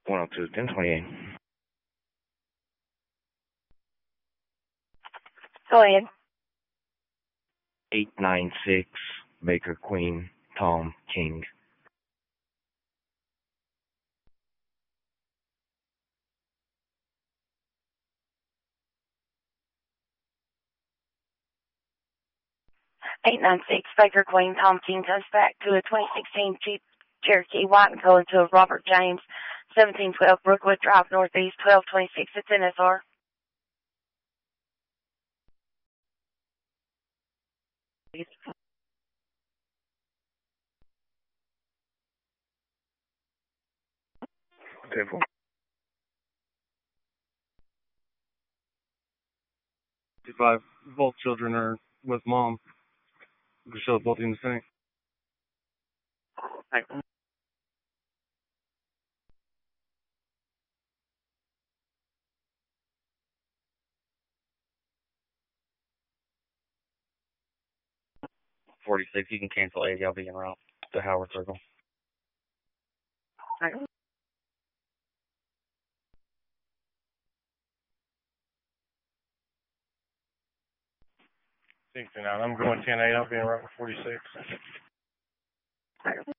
102, 1028. Go ahead. 896, Baker Queen, Tom King. Baker Queen, Tom King goes back to a 2016 Jeep Cherokee White and Colored to a Robert James, 1712 Brookwood Drive, Northeast, 1226. It's NSR. Careful. 55. Both children are with mom. We showed both in the same. Right. 46. You can cancel 80. I'll be en route to Howard Circle. Right. 69. I'm going 10-8. I'll be en route for 46. Right.